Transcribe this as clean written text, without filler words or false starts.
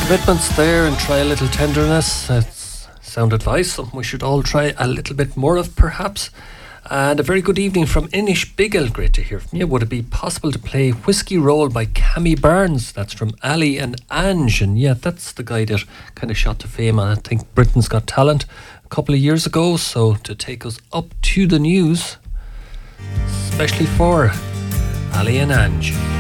Commitments there and try a little tenderness. That's sound advice, something we should all try a little bit more of perhaps. And a very good evening from Inish Biggle. Great to hear from you. Would it be possible to play Whiskey Roll by Cammy Barnes? That's from Ali and Ange. And yeah, that's the guy that kind of shot to fame on, I think, Britain's Got Talent a couple of years ago. So to take us up to the news, especially for Ali and Ange.